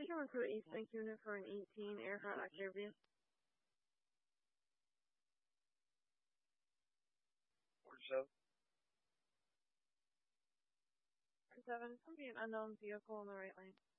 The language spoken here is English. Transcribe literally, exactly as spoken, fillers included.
Precision Recruit East Bank Unit for an eighteen aircraft activity. forty-seven. Seven, somebody an unknown vehicle on the right lane.